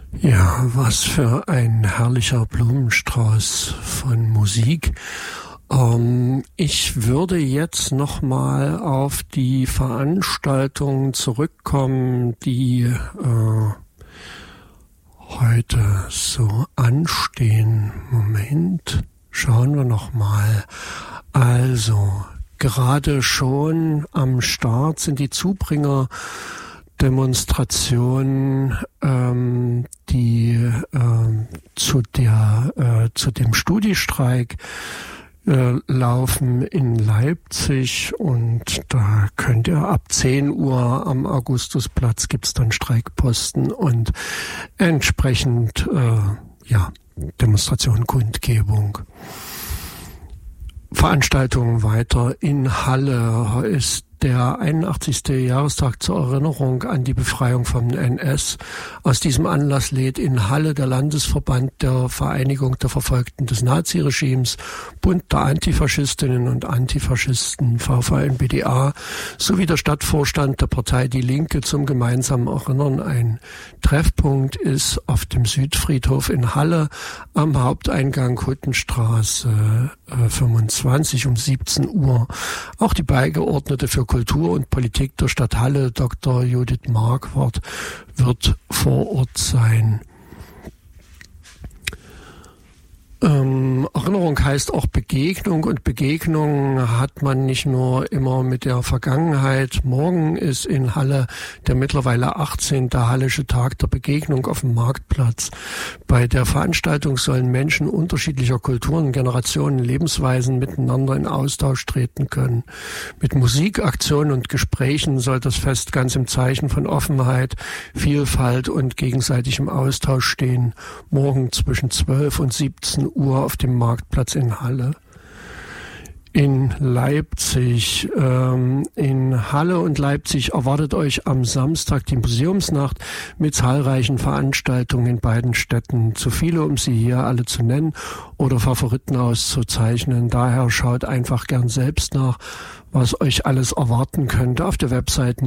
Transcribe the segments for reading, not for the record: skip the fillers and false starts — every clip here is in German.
Ja, was für ein herrlicher Blumenstrauß von Musik. Ich würde jetzt nochmal auf die Veranstaltungen zurückkommen, die heute so anstehen. Moment, schauen wir nochmal. Also, gerade schon am Start sind die Zubringer-Demonstrationen, die zu dem Studistreik laufen in Leipzig, und da könnt ihr ab 10 Uhr am Augustusplatz gibt's dann Streikposten und entsprechend Demonstration, Kundgebung. Veranstaltungen weiter in Halle ist der 81. Jahrestag zur Erinnerung an die Befreiung vom NS. Aus diesem Anlass lädt in Halle der Landesverband der Vereinigung der Verfolgten des Naziregimes, Bund der Antifaschistinnen und Antifaschisten, VVN-BDA, sowie der Stadtvorstand der Partei Die Linke zum gemeinsamen Erinnern ein. Treffpunkt ist auf dem Südfriedhof in Halle am Haupteingang Huttenstraße 25 um 17 Uhr. Auch die Beigeordnete für Kultur und Politik der Stadt Halle, Dr. Judith Marquardt, wird vor Ort sein. Erinnerung heißt auch Begegnung, und Begegnung hat man nicht nur immer mit der Vergangenheit. Morgen ist in Halle der mittlerweile 18. Hallische Tag der Begegnung auf dem Marktplatz. Bei der Veranstaltung sollen Menschen unterschiedlicher Kulturen, Generationen, Lebensweisen miteinander in Austausch treten können. Mit Musik, Aktionen und Gesprächen soll das Fest ganz im Zeichen von Offenheit, Vielfalt und gegenseitigem Austausch stehen. Morgen zwischen 12 und 17 Uhr auf dem Marktplatz in Halle. In Leipzig, in Halle und Leipzig erwartet euch am Samstag die Museumsnacht mit zahlreichen Veranstaltungen in beiden Städten. Zu viele, um sie hier alle zu nennen oder Favoriten auszuzeichnen. Daher schaut einfach gern selbst nach, was euch alles erwarten könnte auf der Website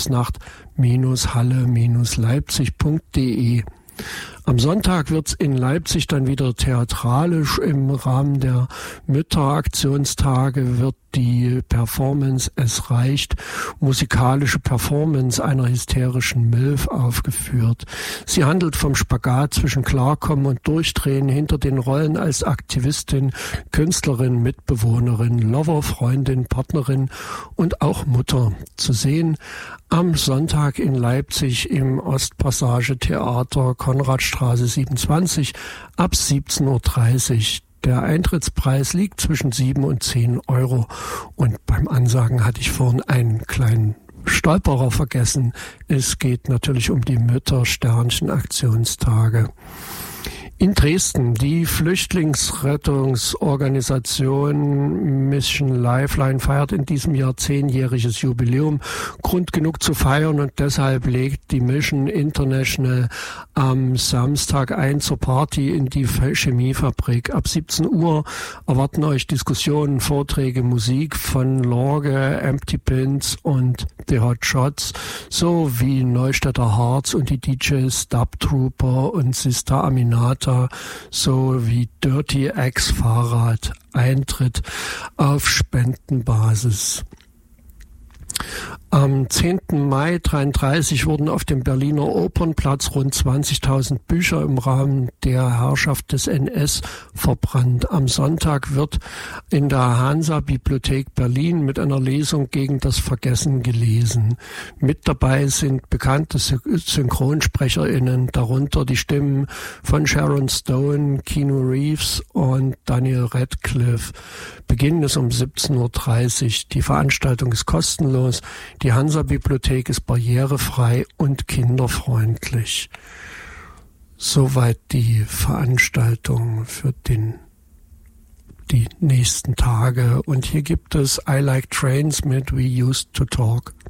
museumsnacht-halle-leipzig.de. Am Sonntag wird's in Leipzig dann wieder theatralisch. Im Rahmen der Mütteraktionstage wird die Performance Es reicht, musikalische Performance einer hysterischen Milf aufgeführt. Sie handelt vom Spagat zwischen Klarkommen und Durchdrehen hinter den Rollen als Aktivistin, Künstlerin, Mitbewohnerin, Lover, Freundin, Partnerin und auch Mutter. Zu sehen am Sonntag in Leipzig im Ostpassage Theater, Konradstraße 27 ab 17.30 Uhr. Der Eintrittspreis liegt zwischen 7 und 10 Euro. Und beim Ansagen hatte ich vorhin einen kleinen Stolperer vergessen. Es geht natürlich um die Mütter-Sternchen-Aktionstage. In Dresden, die Flüchtlingsrettungsorganisation Mission Lifeline feiert in diesem Jahr 10-jähriges Jubiläum. Grund genug zu feiern, und deshalb legt die Mission International am Samstag ein zur Party in die Chemiefabrik. Ab 17 Uhr erwarten euch Diskussionen, Vorträge, Musik von Lorge, Empty Pins und The Hot Shots sowie Neustädter Hearts und die DJs Dub Trooper und Sister Aminata sowie Dirty X Fahrrad. Eintritt auf Spendenbasis. Am 10. Mai 1933 wurden auf dem Berliner Opernplatz rund 20.000 Bücher im Rahmen der Herrschaft des NS verbrannt. Am Sonntag wird in der Hansa-Bibliothek Berlin mit einer Lesung gegen das Vergessen gelesen. Mit dabei sind bekannte SynchronsprecherInnen, darunter die Stimmen von Sharon Stone, Keanu Reeves und Daniel Radcliffe. Beginn ist um 17.30 Uhr. Die Veranstaltung ist kostenlos. Die Hansa-Bibliothek ist barrierefrei und kinderfreundlich. Soweit die Veranstaltung für die nächsten Tage. Und hier gibt es I Like Trains mit We Used to Talk.